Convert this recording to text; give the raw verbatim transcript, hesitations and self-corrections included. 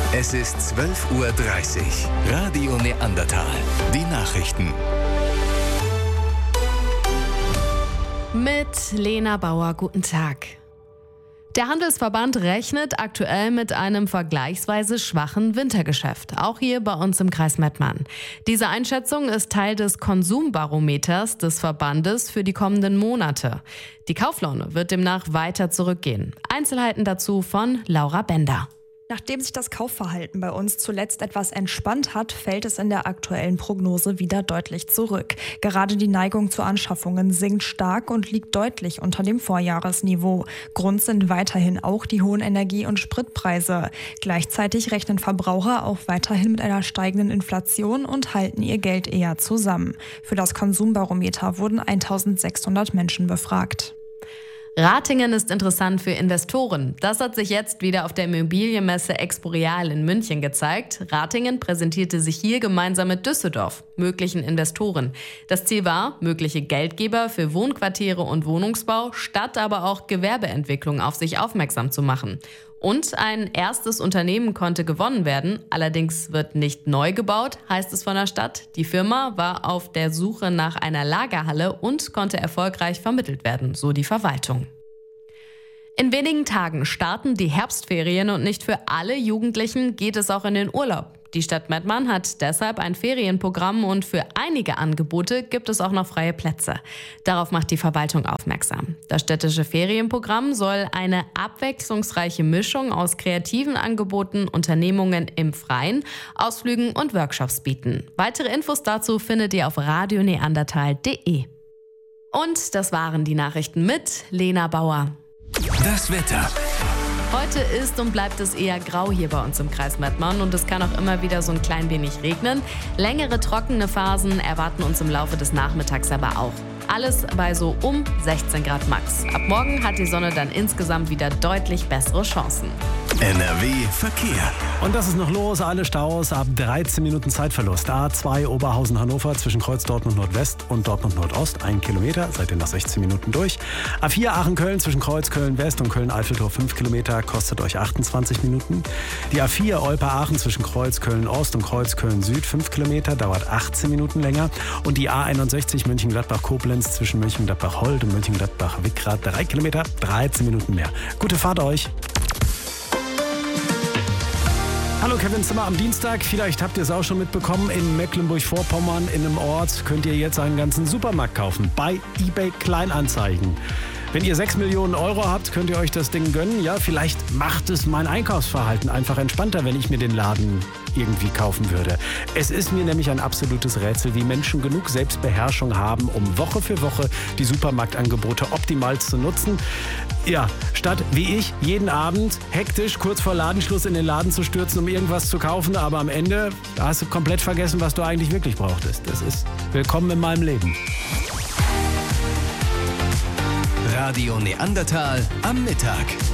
Es ist zwölf Uhr dreißig. Radio Neandertal. Die Nachrichten. Mit Lena Bauer, guten Tag. Der Handelsverband rechnet aktuell mit einem vergleichsweise schwachen Wintergeschäft, auch hier bei uns im Kreis Mettmann. Diese Einschätzung ist Teil des Konsumbarometers des Verbandes für die kommenden Monate. Die Kauflaune wird demnach weiter zurückgehen. Einzelheiten dazu von Laura Bender. Nachdem sich das Kaufverhalten bei uns zuletzt etwas entspannt hat, fällt es in der aktuellen Prognose wieder deutlich zurück. Gerade die Neigung zu Anschaffungen sinkt stark und liegt deutlich unter dem Vorjahresniveau. Grund sind weiterhin auch die hohen Energie- und Spritpreise. Gleichzeitig rechnen Verbraucher auch weiterhin mit einer steigenden Inflation und halten ihr Geld eher zusammen. Für das Konsumbarometer wurden eintausendsechshundert Menschen befragt. Ratingen ist interessant für Investoren. Das hat sich jetzt wieder auf der Immobilienmesse Exporeal in München gezeigt. Ratingen präsentierte sich hier gemeinsam mit Düsseldorf, möglichen Investoren. Das Ziel war, mögliche Geldgeber für Wohnquartiere und Wohnungsbau, Stadt aber auch Gewerbeentwicklung auf sich aufmerksam zu machen. Und ein erstes Unternehmen konnte gewonnen werden. Allerdings wird nicht neu gebaut, heißt es von der Stadt. Die Firma war auf der Suche nach einer Lagerhalle und konnte erfolgreich vermittelt werden, so die Verwaltung. In wenigen Tagen starten die Herbstferien und nicht für alle Jugendlichen geht es auch in den Urlaub. Die Stadt Mettmann hat deshalb ein Ferienprogramm und für einige Angebote gibt es auch noch freie Plätze. Darauf macht die Verwaltung aufmerksam. Das städtische Ferienprogramm soll eine abwechslungsreiche Mischung aus kreativen Angeboten, Unternehmungen im Freien, Ausflügen und Workshops bieten. Weitere Infos dazu findet ihr auf radio neandertal punkt de. Und das waren die Nachrichten mit Lena Bauer. Das Wetter. Heute ist und bleibt es eher grau hier bei uns im Kreis Mettmann und es kann auch immer wieder so ein klein wenig regnen. Längere trockene Phasen erwarten uns im Laufe des Nachmittags aber auch. Alles bei so um sechzehn Grad max. Ab morgen hat die Sonne dann insgesamt wieder deutlich bessere Chancen. N R W Verkehr. Und das ist noch los, alle Staus ab dreizehn Minuten Zeitverlust. A zwei Oberhausen-Hannover zwischen Kreuz Dortmund Nordwest und Dortmund Nordost, ein Kilometer, seid ihr nach sechzehn Minuten durch. A vier Aachen-Köln zwischen Kreuz Köln-West und Köln-Eiffeltor, fünf Kilometer, kostet euch achtundzwanzig Minuten. Die A vier Olpe-Aachen zwischen Kreuz Köln-Ost und Kreuz Köln-Süd, fünf Kilometer, dauert achtzehn Minuten länger. Und die A einundsechzig Mönchengladbach-Koblenz zwischen Mönchengladbach-Holt und Mönchengladbach-Wickrath, drei Kilometer, dreizehn Minuten mehr. Gute Fahrt euch! Hallo, Kevin Zimmer am Dienstag. Vielleicht habt ihr es auch schon mitbekommen. In Mecklenburg-Vorpommern in einem Ort könnt ihr jetzt einen ganzen Supermarkt kaufen. Bei eBay Kleinanzeigen. Wenn ihr sechs Millionen Euro habt, könnt ihr euch das Ding gönnen. Ja, vielleicht macht es mein Einkaufsverhalten einfach entspannter, wenn ich mir den Laden irgendwie kaufen würde. Es ist mir nämlich ein absolutes Rätsel, wie Menschen genug Selbstbeherrschung haben, um Woche für Woche die Supermarktangebote optimal zu nutzen. Ja, statt wie ich jeden Abend hektisch kurz vor Ladenschluss in den Laden zu stürzen, um irgendwas zu kaufen, aber am Ende hast du komplett vergessen, was du eigentlich wirklich brauchtest. Das ist willkommen in meinem Leben. Radio Neandertal am Mittag.